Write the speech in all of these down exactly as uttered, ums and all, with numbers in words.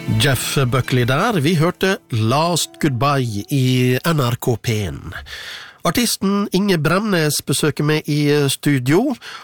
Jeff Buckley der, vi hørte Last Goodbye i N R K P en. Artisten Inge Bremnes besøker meg i studio,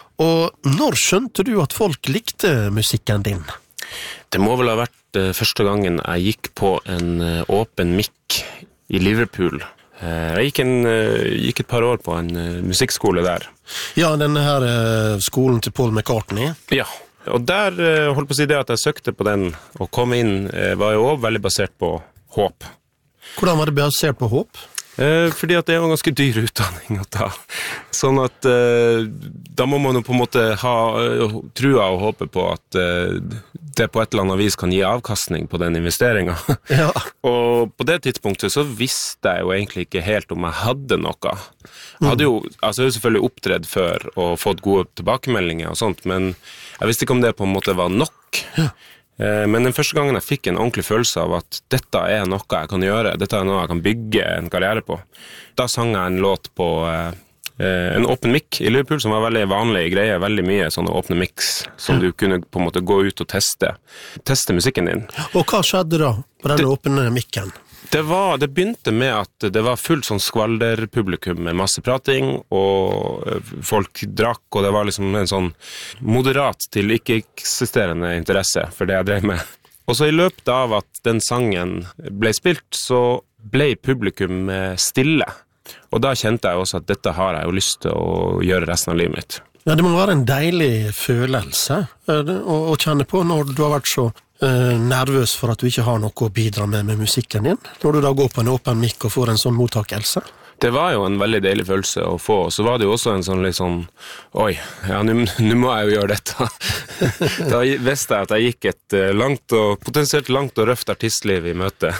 og når skjønte du at folk likte musikken din? Det må vel ha vært første gangen jeg gikk på en åpen mic i Liverpool. Jeg gikk, en, gikk et par år på en musikkskole der. Ja, denne her skolen til Paul McCartney. Ja, og der holdt på å si det at jeg søkte på den og kom inn, var jo også veldig basert på håp. Hvordan var det basert på håp? Eh, fordi at det er jo en ganske dyr utdanning å ta. Sånn at eh, da må man jo på en måte ha uh, trua og håpe på at uh, det på et eller annet vis kan gi avkastning på den investeringen. Ja. Og på det tidspunktet så visste jeg jo egentlig ikke helt om jeg hadde noe. Jeg hadde jo, altså jeg har selvfølgelig opptredd før og fått gode tilbakemeldinger og sånt, men jeg visste ikke om det på en måte var nok. Ja. Men den første gangen jeg fikk en ordentlig følelse av at dette er noe jeg kan gjøre, dette er noe jeg kan bygge en karriere på, da sang jeg en låt på eh, en åpen mic i Liverpool, som var veldig vanlig greie, veldig mye sånne åpne mics, som du kunne på en måte gå ut og teste, teste musikken din. Og hva skjedde da på denne det, åpne micen? Det, var, det begynte med at det var fullt sånn skvalderpublikum med masse prating, og folk drakk, og det var liksom en sånn moderat til ikke-eksisterende interesse for det jeg drev med. Og så i løpet av at den sangen ble spilt, så ble publikum stille. Og da kjente jeg også at dette har jeg jo lyst til å gjøre resten av livet mitt. Ja, det må være en deilig følelse å, å kjenne på når du har vært så uh, nervøs for at du ikke har noe å bidra med med musikken din. Når du da går på en åpen mic og får en sånn mottakelse. Det var jo en veldig deilig følelse å få, og så var det jo også en sånn litt sånn, oi, ja, nå må jeg jo gjøre dette. Da visste jeg at jeg gikk et langt og, potensielt langt og røft artistliv i møte.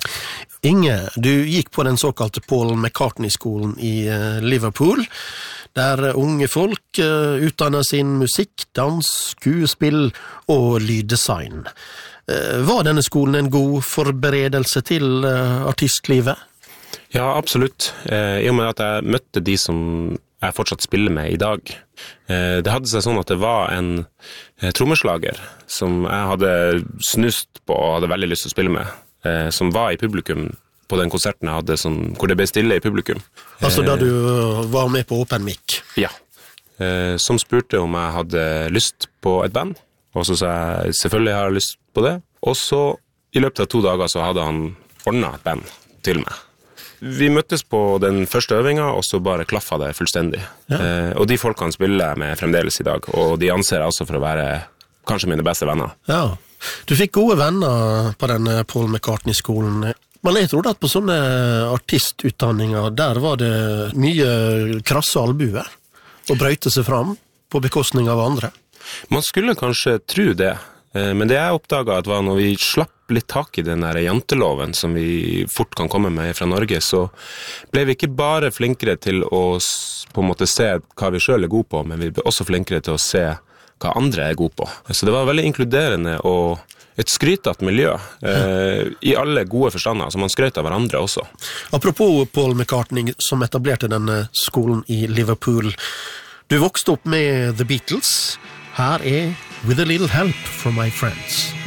Inge, du gikk på den såkalte Paul McCartney-skolen i uh, Liverpool, der unge folk uh, utdanner sin musikk, dans, skuespill og lyddesign. Uh, var denne skolen en god forberedelse til uh, artistlivet? Ja, absolutt. Eh, I og med at jeg møtte de som jeg fortsatt spiller med i dag. Eh, det hadde seg sånn at det var en eh, trommeslager som jeg hadde snust på og hadde veldig lyst til å spille med, eh, som var i publikum på den konserten jeg hadde, som, hvor det ble stille i publikum. Altså da du var med på åpen mic? Ja. Eh, som spurte om jeg hadde lyst på et band, og så sa jeg selvfølgelig har jeg lyst på det. Og så i løpet av to dager så hadde han ordnet et band til meg. Vi møttes på den første øvinga, og så bare klaffet det fullstendig. Ja. Eh, og de folkene spiller jeg med fremdeles i dag, og de anser jeg også for å være kanskje mine beste venner. Ja, du fikk gode venner på den Paul McCartney-skolen. Men jeg trodde at på sånne artistutdanninger, der var det mye krasse albuer, og brøyte seg fram på bekostning av andre. Man skulle kanskje tro det, men det jeg oppdaget at var når vi slapp litt tak i den der janteloven som vi fort kan komme med fra Norge, så ble vi ikke bare flinkere til å på en måte se hva vi selv er gode på, men vi ble også flinkere til å se hva andre er gode på. Så det var veldig inkluderende og et skrytet miljø eh, i alle gode forstander, så man skrøt av hverandre også. Apropos Paul McCartney, som etablerte denne skolen i Liverpool. Du vokste opp med The Beatles. Her er With a Little Help from My Friends.